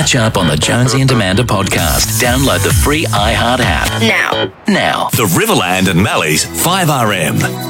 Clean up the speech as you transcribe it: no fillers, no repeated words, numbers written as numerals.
catch up on the Jonesy and Amanda podcast. Download the free iHeart app. Now. The Riverland and Mally's 5RM.